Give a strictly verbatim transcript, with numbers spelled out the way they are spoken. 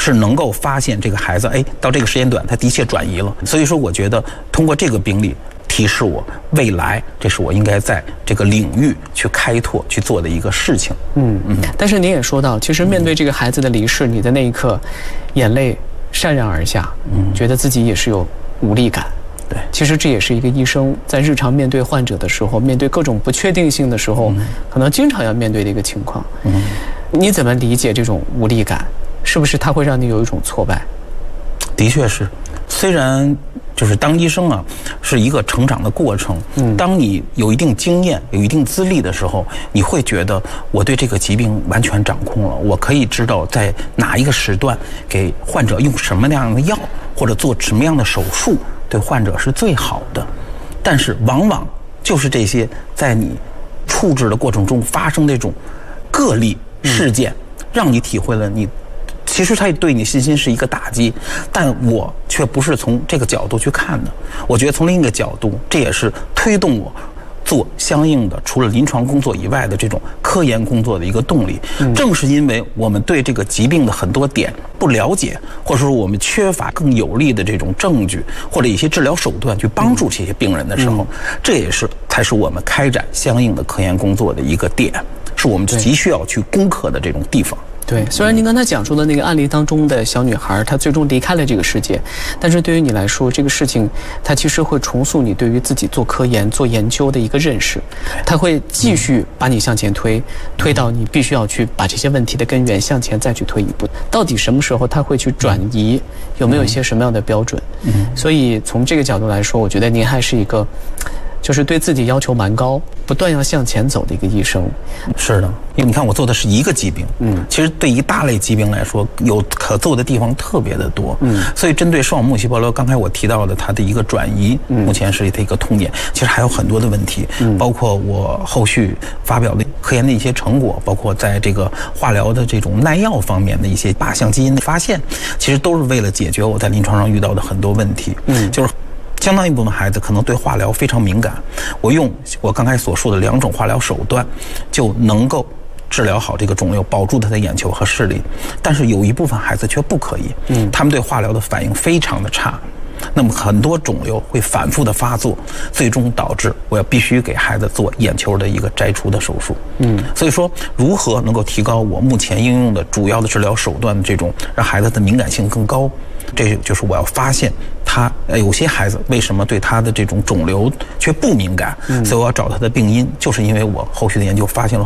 是能够发现这个孩子，哎，到这个时间段他的确转移了。所以说，我觉得通过这个病例提示我，未来这是我应该在这个领域去开拓去做的一个事情。 嗯嗯。但是您也说到，其实面对这个孩子的离世，你的那一刻，眼泪潸然而下，嗯，觉得自己也是有无力感。 对， 其实这也是一个医生在日常面对患者的时候，面对各种不确定性的时候，嗯、可能经常要面对的一个情况。嗯，你怎么理解这种无力感？是不是它会让你有一种挫败？ 的确是，虽然就是当医生啊是一个成长的过程。嗯，当你有一定经验、有一定资历的时候，你会觉得我对这个疾病完全掌控了，我可以知道在哪一个时段给患者用什么样的药，或者做什么样的手术。对患者是最好的，但是往往就是这些在你处置的过程中发生这种个例事件，嗯、让你体会了你其实它对你信心是一个打击，但我却不是从这个角度去看的。我觉得从另一个角度，这也是推动我做相应的除了临床工作以外的这种科研工作的一个动力。嗯、正是因为我们对这个疾病的很多点不了解，或者说我们缺乏更有力的这种证据或者一些治疗手段去帮助这些病人的时候，嗯、这也是才是我们开展相应的科研工作的一个点，是我们急需要去攻克的这种地方。 对，虽然您刚才讲述的那个案例当中的小女孩，她最终离开了这个世界，但是对于你来说，这个事情它其实会重塑你对于自己做科研、做研究的一个认识，它会继续把你向前推，推到你必须要去把这些问题的根源向前再去推一步。到底什么时候它会去转移？有没有一些什么样的标准？嗯，所以从这个角度来说，我觉得您还是一个就是对自己要求蛮高，不断要向前走的一个医生。 是的，因为你看我做的是一个疾病，嗯，其实对一大类疾病来说，有可做的地方特别的多，嗯，所以针对视网膜细胞瘤，刚才我提到的它的一个转移，嗯，目前是它一个痛点，其实还有很多的问题，嗯，包括我后续发表的科研的一些成果，包括在这个化疗的这种耐药方面的一些靶向基因的发现，其实都是为了解决我在临床上遇到的很多问题，嗯，就是。相当一部分孩子可能对化疗非常敏感，我用我刚才所说的两种化疗手段就能够治疗好这个肿瘤，保住他的眼球和视力。但是有一部分孩子却不可以，嗯，他们对化疗的反应非常的差，那么很多肿瘤会反复的发作，最终导致我要必须给孩子做眼球的一个摘除的手术。嗯，所以说如何能够提高我目前应用的主要的治疗手段的这种让孩子的敏感性更高，这就是我要发现他有些孩子为什么对他的这种肿瘤却不敏感，嗯、所以我要找他的病因，就是因为我后续的研究发现了